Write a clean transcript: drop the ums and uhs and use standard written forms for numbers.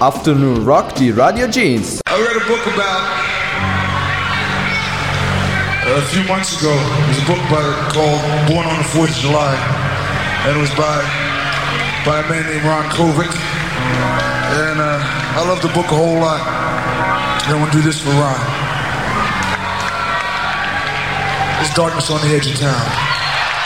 Afternoon Rock, die Radio Jeans. I read a book about a few months ago. It was a book called Born on the 4th of July, and it was by a man named Ron Kovic. And I love the book a whole lot. And I want to do this for Ron. There's darkness on the edge of town.